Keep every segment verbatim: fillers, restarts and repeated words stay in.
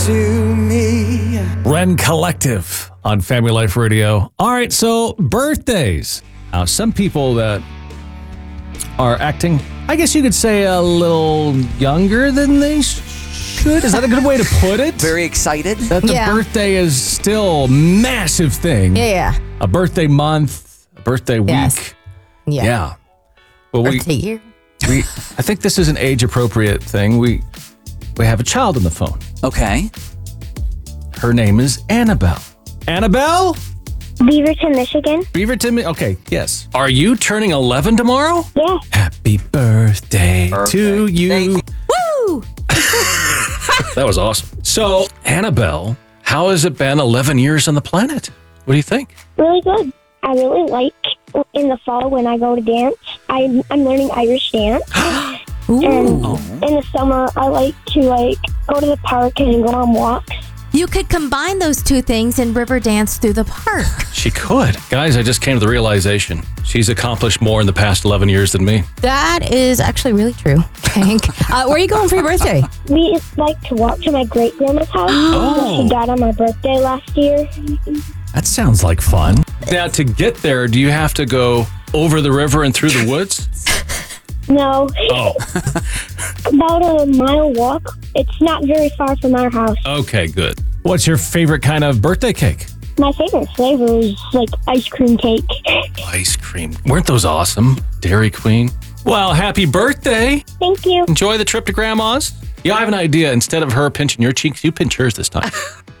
To me. Ren Collective on Family Life Radio. All right, so birthdays. Now, some people that are acting, I guess you could say, a little younger than they should. Is that a good way to put it? Very excited. That the Yeah. birthday is still a massive thing. Yeah, yeah. A birthday month, a birthday week. Yes. Yeah. Yeah. But we, Birthday year. we, I think this is an age-appropriate thing. We, we have a child on the phone. Okay. Her name is Annabelle. Annabelle? Beaverton, Michigan. Beaverton, okay, yes. Are you turning eleven tomorrow? Yeah. Happy birthday to Perfect. you. Thank you. Woo! That was awesome. So, Annabelle, how has it been eleven years on the planet? What do you think? Really good. I really like in the fall when I go to dance. I'm, I'm learning Irish dance. Ooh. And in the summer, I like to like go to the park and go on walks. You could combine those two things and river dance through the park. She could. Guys, I just came to the realization she's accomplished more in the past eleven years than me. That is actually really true, Hank. uh, where are you going for your birthday? We like to walk to my great grandma's house. Oh. She died on my birthday last year. That sounds like fun. Now, to get there, do you have to go over the river and through the woods? No, Oh, about a mile walk. It's not very far from our house. okay, good. What's your favorite kind of birthday cake? My favorite flavor is like ice cream cake. Ice cream. Weren't those awesome? Dairy Queen. Well, happy birthday. Thank you. Enjoy the trip to Grandma's. Yeah, I have an idea. Instead of her pinching your cheeks, you pinch hers this time.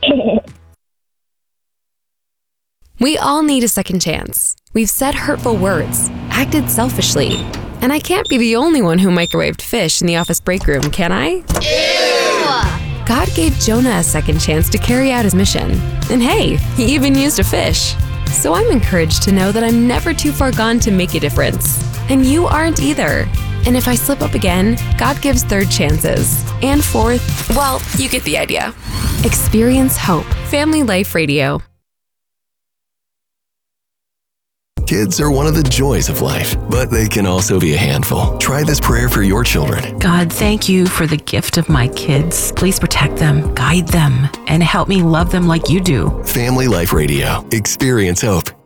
We all need a second chance. We've said hurtful words, acted selfishly, and I can't be the only one who microwaved fish in the office break room, can I? Ew! God gave Jonah a second chance to carry out his mission. And hey, he even used a fish. So I'm encouraged to know that I'm never too far gone to make a difference. And you aren't either. And if I slip up again, God gives third chances. And fourth, well, you get the idea. Experience hope. Family Life Radio. Kids are one of the joys of life, but they can also be a handful. Try this prayer for your children. God, thank you for the gift of my kids. Please protect them, guide them, and help me love them like you do. Family Life Radio. Experience hope.